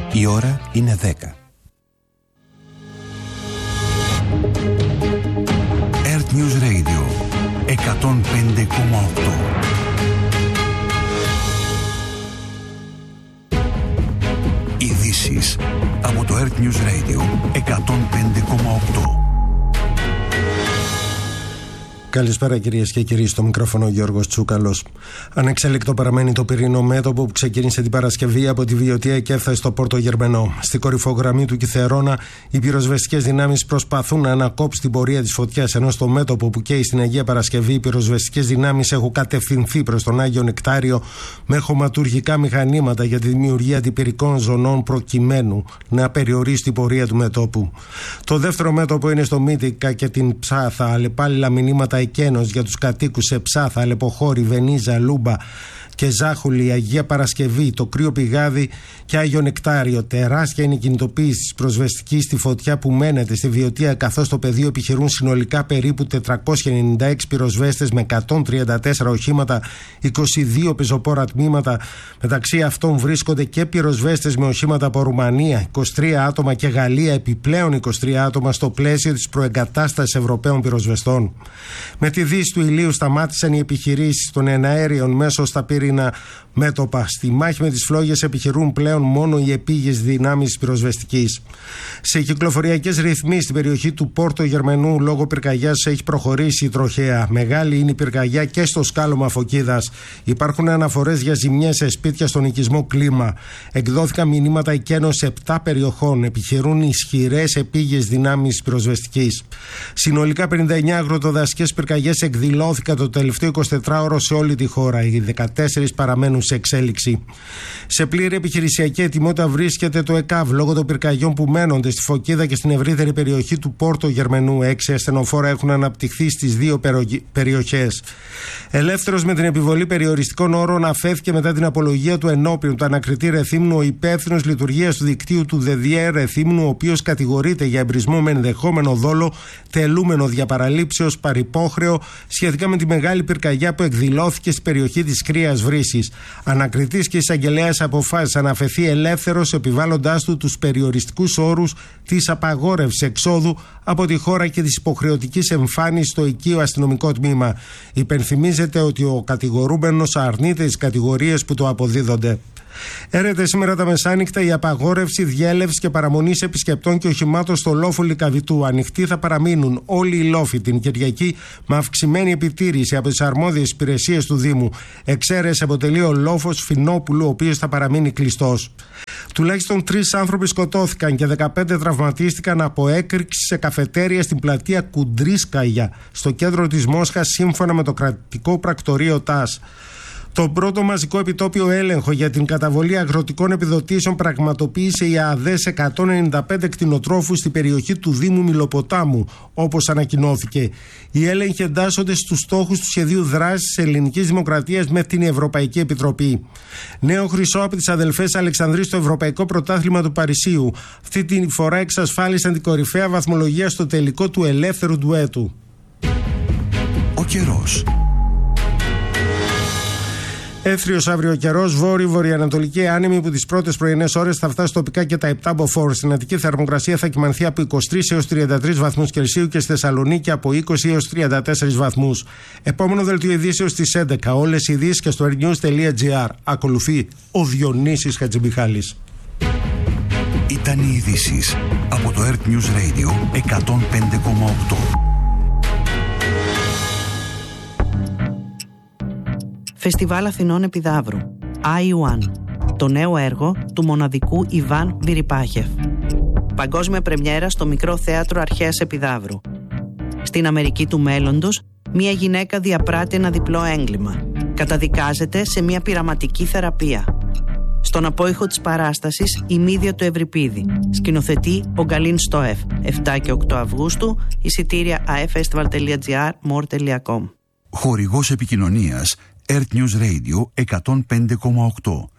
Η ώρα είναι 10. Earth News Radio 105,8. Ειδήσεις από το Earth News Radio 105,8. Καλησπέρα κυρίες και κύριοι, στο μικρόφωνο ο Γιώργος Τσούκαλος. Ανεξέλεκτο παραμένει το πυρηνό μέτωπο που ξεκίνησε την Παρασκευή από τη Βιωτία και έφτασε στο Πόρτο Γερμενό. Στην κορυφογραμμή του Κιθερώνα, οι πυροσβεστικές δυνάμεις προσπαθούν να ανακόψουν την πορεία της φωτιάς, ενώ στο μέτωπο που καίει στην Αγία Παρασκευή, οι πυροσβεστικές δυνάμεις έχουν κατευθυνθεί προς τον Άγιο Νεκτάριο με χωματουργικά μηχανήματα για τη δημιουργία αντιπυρικών ζωνών προκειμένου να περιορίσει την πορεία του μετώπου. Το δεύτερο μέτωπο είναι στο Μύτικα και την Ψάθα, αλλεπάλληλα μηνύματα εκένος για τους κατοίκους σε Ψάθα, Αλεποχώρη, Βενίζα, Λούμπα και Ζάχουλη, Αγία Παρασκευή, το Κρύο Πηγάδι και Άγιο Νεκτάριο. Τεράστια είναι η κινητοποίηση της προσβεστικής στη φωτιά που μένεται στη Βιωτία, καθώς στο πεδίο επιχειρούν συνολικά περίπου 496 πυροσβέστες με 134 οχήματα, 22 πεζοπόρα τμήματα. Μεταξύ αυτών βρίσκονται και πυροσβέστες με οχήματα από Ρουμανία, 23 άτομα, και Γαλλία, επιπλέον 23 άτομα, στο πλαίσιο της προεγκατάστασης Ευρωπαίων πυροσβεστών. Με τη δύση του ηλίου σταμάτησαν οι επιχειρήσεις των εναέριων μέσω στα πυρηνικά μέτωπα. Στη μάχη με τις φλόγες επιχειρούν πλέον μόνο οι επίγειες δυνάμεις πυροσβεστικής. Σε κυκλοφοριακές ρυθμίσεις στην περιοχή του Πόρτο Γερμενού, λόγω πυρκαγιάς, έχει προχωρήσει η τροχέα. Μεγάλη είναι η πυρκαγιά και στο σκάλωμα Φωκίδας. Υπάρχουν αναφορές για ζημιές σε σπίτια στον οικισμό Κλίμα. Εκδόθηκαν μηνύματα εκένος σε 7 περιοχών. Επιχειρούν ισχυρές επίγειες δυνάμεις πυροσβεστικής. Συνολικά 59 αγροτοδασικές πυρκαγιές εκδηλώθηκαν το τελευταίο 24ωρο σε όλη τη χώρα. Οι 14 παραμένουν σε εξέλιξη. Σε πλήρη επιχειρησιακή ετοιμότητα βρίσκεται το ΕΚΑΒ λόγω των πυρκαγιών που μένονται στη Φωκίδα και στην ευρύτερη περιοχή του Πόρτο Γερμενού. 6 ασθενοφόρα έχουν αναπτυχθεί στις 2 περιοχές. Ελεύθερος με την επιβολή περιοριστικών όρων αφέθηκε μετά την απολογία του ενώπιον του ανακριτή Ρεθύμνου ο υπεύθυνος λειτουργίας του δικτύου του ΔΔΕ Ρεθύμνου, ο οποίος κατηγορείται για εμπρισμό με ενδεχόμενο δόλο, τελούμενο διαπαραλήψεως, παρυπόχρεο σχετικά με τη μεγάλη πυρκαγιά που εκδηλώθηκε στην περιοχή της Κρύας Βρύσης. Ανακριτής και εισαγγελέας αποφάσισαν να αφαιθεί ελεύθερος, επιβάλλοντάς του τους περιοριστικούς όρους της απαγόρευσης εξόδου από τη χώρα και της υποχρεωτικής εμφάνισης στο οικείο αστυνομικό τμήμα. Υπενθυμίζεται ότι ο κατηγορούμενος αρνείται τις κατηγορίες που του αποδίδονται. Έρεται σήμερα τα μεσάνυχτα η απαγόρευση διέλευσης και παραμονής επισκεπτών και οχημάτων στο λόφο Λυκαβητού. Ανοιχτοί θα παραμείνουν όλοι οι λόφοι την Κυριακή με αυξημένη επιτήρηση από τις αρμόδιες υπηρεσίες του Δήμου. Εξαίρεση αποτελεί ο λόφος Φινόπουλου, ο οποίος θα παραμείνει κλειστός. Τουλάχιστον 3 άνθρωποι σκοτώθηκαν και 15 τραυματίστηκαν από έκρηξη σε καφετέρια στην πλατεία Κουντρίσκαγια, στο κέντρο της Μόσχας, σύμφωνα με το κρατικό πρακτορείο ΤΑΣ. Το πρώτο μαζικό επιτόπιο έλεγχο για την καταβολή αγροτικών επιδοτήσεων πραγματοποίησε η ΑΔΕ σε 195 κτηνοτρόφους στην περιοχή του Δήμου Μιλοποτάμου, όπως ανακοινώθηκε. Οι έλεγχοι εντάσσονται στους στόχους του σχεδίου δράσης της Ελληνικής Δημοκρατίας με την Ευρωπαϊκή Επιτροπή. Νέο χρυσό από τις αδελφές Αλεξανδρής στο Ευρωπαϊκό Πρωτάθλημα του Παρισίου. Αυτή τη φορά εξασφάλισαν την κορυφαία βαθμολογία στο τελικό του ελεύθερου ντουέτου. Ο καιρός. Εύθριος αύριο καιρός, βόρειο-βορειοανατολική άνεμη που τις πρώτες πρωινές ώρες θα φτάσει τοπικά και τα 7 μποφόρ. Στην Αττική θερμοκρασία θα κυμανθεί από 23 έως 33 βαθμούς Κελσίου και στη Θεσσαλονίκη από 20 έως 34 βαθμούς. Επόμενο δελτίο ειδήσεως στις 11. Όλες οι ειδήσεις και στο airnews.gr. Ακολουθεί ο Διονύσης Χατζημιχάλης. Ήταν οι ειδήσεις από το Earth News Radio 105,8. Φεστιβάλ Αθηνών Επιδαύρου, I1, το νέο έργο του μοναδικού Ιβάν Βιριπάχεφ. Παγκόσμια πρεμιέρα στο Μικρό Θέατρο Αρχαίας Επιδαύρου. Στην Αμερική του μέλλοντος, μια γυναίκα διαπράττει ένα διπλό έγκλημα. Καταδικάζεται σε μια πειραματική θεραπεία. Στον απόϊχο της παράστασης, η Μύδια του Ευρυπίδη. Σκηνοθετεί ο Γκαλίν Στόεφ. 7 και 8 Αυγούστου, εισιτήρια afestival.gr, more.com. Χορηγός επικοινωνίας Earth News Radio 105,8.